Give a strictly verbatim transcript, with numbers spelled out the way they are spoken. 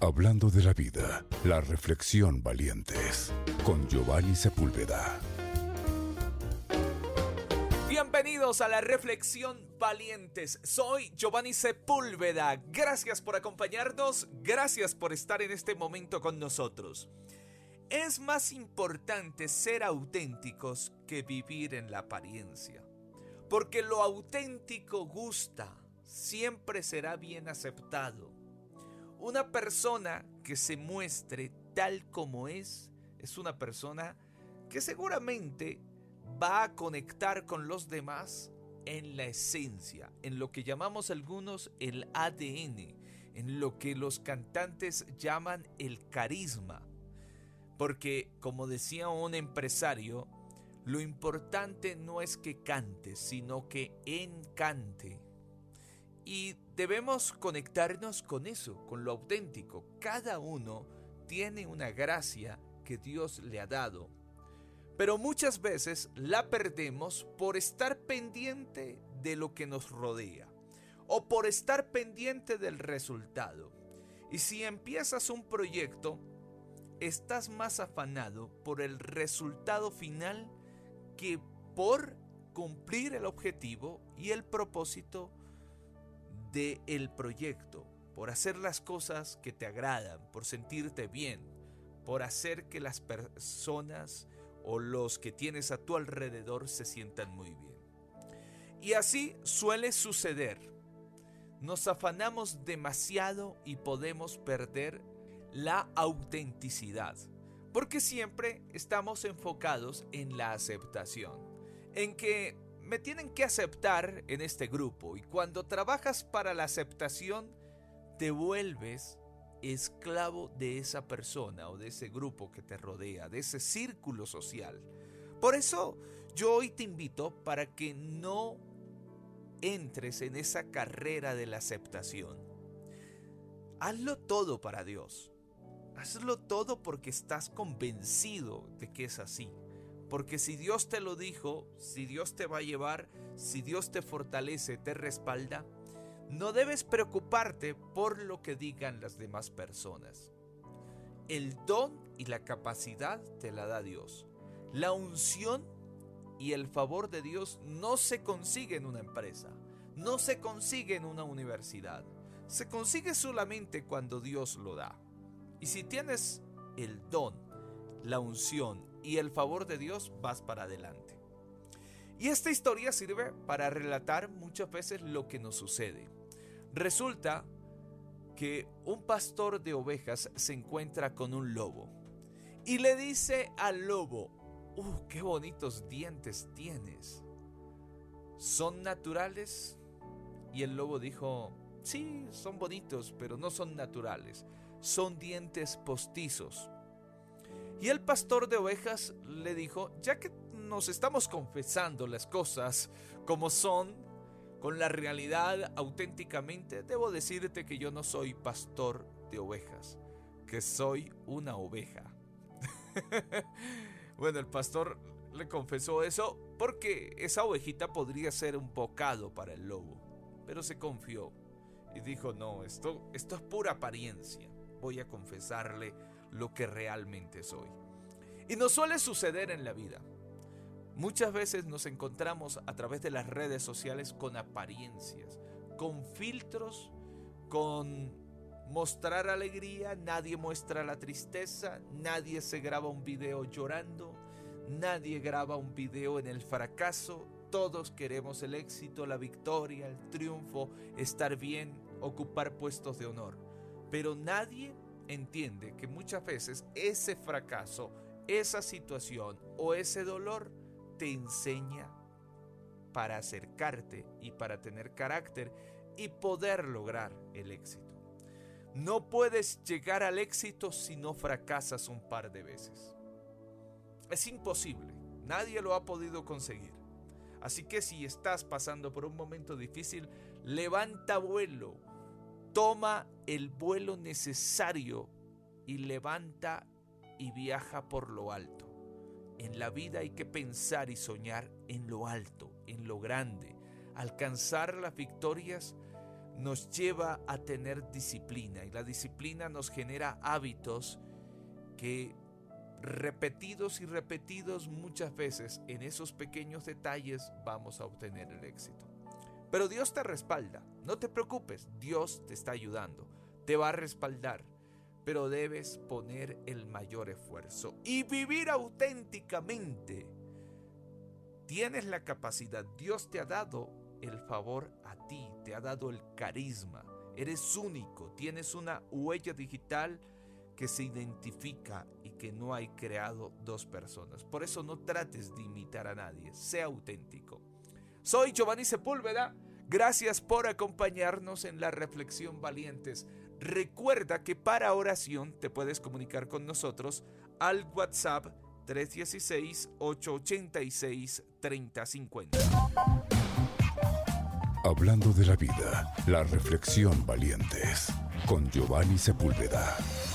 Hablando de la vida, la reflexión valientes, con Giovanni Sepúlveda. Bienvenidos a la reflexión valientes. Soy Giovanni Sepúlveda. Gracias por acompañarnos, gracias por estar en este momento con nosotros. Es más importante ser auténticos que vivir en la apariencia, porque lo auténtico gusta, siempre será bien aceptado. Una persona que se muestre tal como es, es una persona que seguramente va a conectar con los demás en la esencia, en lo que llamamos algunos el A D N, en lo que los cantantes llaman el carisma. Porque, como decía un empresario, lo importante no es que cante, sino que encante. Y debemos conectarnos con eso, con lo auténtico. Cada uno tiene una gracia que Dios le ha dado. Pero muchas veces la perdemos por estar pendiente de lo que nos rodea o por estar pendiente del resultado. Y si empiezas un proyecto, estás más afanado por el resultado final que por cumplir el objetivo y el propósito del proyecto, por hacer las cosas que te agradan, por sentirte bien, por hacer que las personas o los que tienes a tu alrededor se sientan muy bien. Y así suele suceder. Nos afanamos demasiado y podemos perder la autenticidad, porque siempre estamos enfocados en la aceptación, en que me tienen que aceptar en este grupo, y cuando trabajas para la aceptación te vuelves esclavo de esa persona o de ese grupo que te rodea, de ese círculo social. Por eso yo hoy te invito para que no entres en esa carrera de la aceptación. Hazlo todo para Dios. Hazlo todo porque estás convencido de que es así. Porque si Dios te lo dijo, si Dios te va a llevar, si Dios te fortalece, te respalda, no debes preocuparte por lo que digan las demás personas. El don y la capacidad te la da Dios. La unción y el favor de Dios no se consigue en una empresa, no se consigue en una universidad. Se consigue solamente cuando Dios lo da. Y si tienes el don, la unción y el favor de Dios, vas para adelante. Y esta historia sirve para relatar muchas veces lo que nos sucede. Resulta que un pastor de ovejas se encuentra con un lobo y le dice al lobo: ¡Uh, qué bonitos dientes tienes! ¿Son naturales? Y el lobo dijo: sí, son bonitos, pero no son naturales. Son dientes postizos. Y el pastor de ovejas le dijo: ya que nos estamos confesando las cosas como son, con la realidad auténticamente, debo decirte que yo no soy pastor de ovejas, que soy una oveja. Bueno, el pastor le confesó eso porque esa ovejita podría ser un bocado para el lobo, pero se confió y dijo: no, esto, esto es pura apariencia, voy a confesarle lo que realmente soy. Y nos suele suceder en la vida. Muchas veces nos encontramos a través de las redes sociales con apariencias, con filtros, con mostrar alegría. Nadie muestra la tristeza, nadie se graba un video llorando, nadie graba un video en el fracaso. Todos queremos el éxito, la victoria, el triunfo, estar bien, ocupar puestos de honor. Pero nadie entiende que muchas veces ese fracaso, esa situación o ese dolor te enseña para acercarte y para tener carácter y poder lograr el éxito. No puedes llegar al éxito si no fracasas un par de veces. Es imposible, nadie lo ha podido conseguir. Así que si estás pasando por un momento difícil, levanta vuelo, toma el vuelo necesario y levanta y viaja por lo alto. En la vida hay que pensar y soñar en lo alto, en lo grande. Alcanzar las victorias nos lleva a tener disciplina, y la disciplina nos genera hábitos que, repetidos y repetidos muchas veces, en esos pequeños detalles vamos a obtener el éxito. Pero Dios te respalda, no te preocupes, Dios te está ayudando, te va a respaldar, pero debes poner el mayor esfuerzo y vivir auténticamente. Tienes la capacidad, Dios te ha dado el favor a ti, te ha dado el carisma, eres único, tienes una huella digital que se identifica y que no hay creado dos personas. Por eso no trates de imitar a nadie, sea auténtico. Soy Giovanni Sepúlveda, gracias por acompañarnos en la Reflexión Valientes. Recuerda que para oración te puedes comunicar con nosotros al WhatsApp tres uno seis, ocho ocho seis, tres cero cinco cero. Hablando de la vida, la Reflexión Valientes con Giovanni Sepúlveda.